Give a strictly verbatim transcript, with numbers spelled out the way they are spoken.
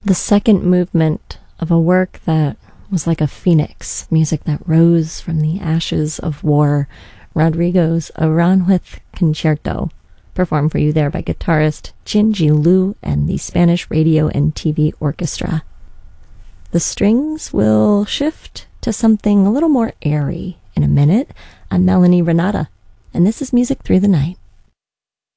the second movement of a work that was like a phoenix, music that rose from the ashes of war, Rodrigo's Aranjuez Concerto, performed for you there by guitarist Jinji Liu and the Spanish Radio and T V Orchestra. The strings will shift to something a little more airy in a minute. I'm Melanie Renata, and this is Music Through the Night.